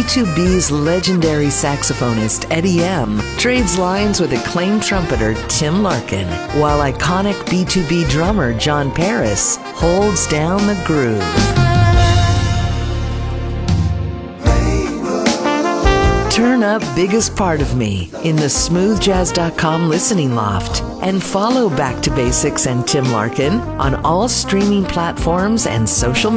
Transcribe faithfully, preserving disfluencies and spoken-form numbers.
two B's legendary saxophonist Eddie M. trades lines with acclaimed trumpeter Tim Larkin, while iconic B two B drummer John Paris holds down the groove. Turn up Biggest Part of Me in the smooth jazz dot com listening loft and follow Back to Basics and Tim Larkin on all streaming platforms and social